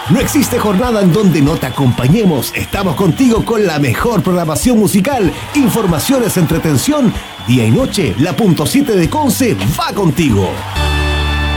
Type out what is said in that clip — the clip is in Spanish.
No existe jornada en donde no te acompañemos. Estamos contigo con la mejor programación musical, informaciones, entretención. Día y noche, la .7 de Conce va contigo.